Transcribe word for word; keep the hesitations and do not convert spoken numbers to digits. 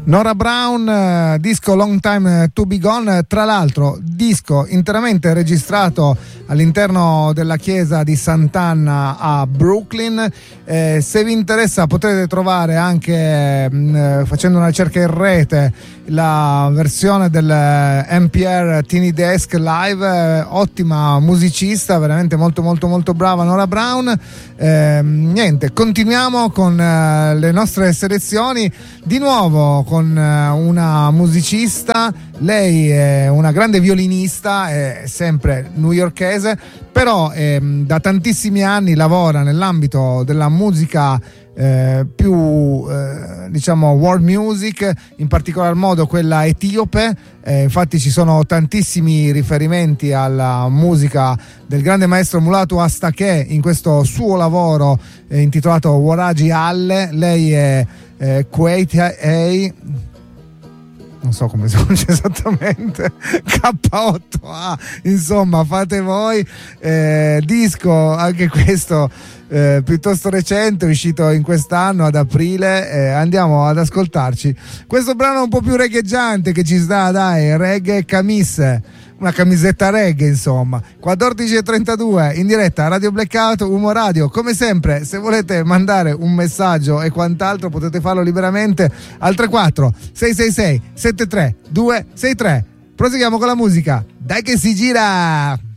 Nora Brown, uh, disco Long Time to Be Gone, tra l'altro disco interamente registrato all'interno della chiesa di Sant'Anna a Brooklyn. Eh, se vi interessa potete trovare anche mh, facendo una ricerca in rete la versione del N P R Tiny Desk Live, eh, ottima musicista, veramente molto molto molto brava Nora Brown. Eh, niente, continuiamo con eh, le nostre selezioni, di nuovo con eh, una musicista. Lei è una grande violinista, è sempre newyorkese, però eh, da tantissimi anni lavora nell'ambito della musica eh, più eh, diciamo world music, in particolar modo quella etiope. Eh, infatti ci sono tantissimi riferimenti alla musica del grande maestro Mulatu Astatke in questo suo lavoro eh, intitolato Waraji Halle. Lei è eh, Kuwait A, non so come si pronuncia esattamente, K otto A, insomma fate voi. Eh, disco anche questo eh, piuttosto recente, uscito in quest'anno ad aprile. Eh, andiamo ad ascoltarci questo brano un po' più regheggiante che ci sta, dai, reggae camis, una camisetta reggae, insomma. Quattordici e trentadue in diretta a Radio Blackout, Umo Radio. Come sempre, se volete mandare un messaggio e quant'altro potete farlo liberamente al tre quattro sei sei sei sette tre due sei tre. Proseguiamo con la musica, dai che si gira.